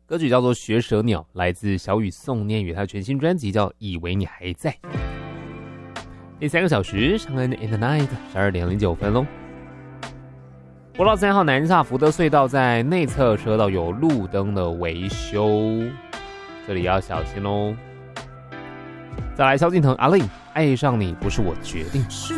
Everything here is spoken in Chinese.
歌曲叫做《学舌鸟》，来自小雨宋念宇，他的全新专辑叫《以为你还在》。第3个小时，上恩 in the night 12点09分喽。国道3号南岔福德隧道在内侧车道有路灯的维修，这里要小心喽。再来，萧敬腾阿令，爱上你不是我决定。